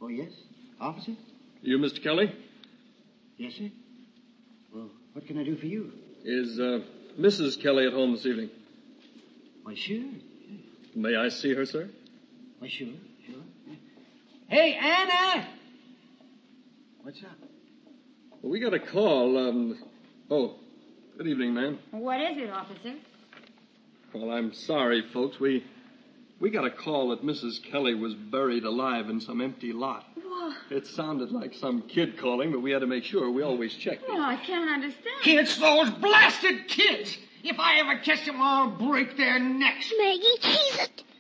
yes. Officer? You, Mr. Kelly? Yes, sir. Well, what can I do for you? Is Mrs. Kelly at home this evening? Why, sure. May I see her, sir? Why, sure. Hey, Anna! What's up? Well, we got a call. Oh, good evening, ma'am. What is it, officer? Well, I'm sorry, folks. We got a call that Mrs. Kelly was buried alive in some empty lot. What? It sounded like some kid calling, but we had to make sure. We always check. Oh, I can't understand. Kids, those blasted kids! If I ever catch them, I'll break their necks. Maggie, cheese it.